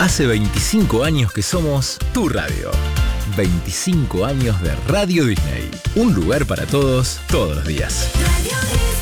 Hace 25 años que somos tu radio. 25 años de Radio Disney. Un lugar para todos, todos los días. Radio Disney.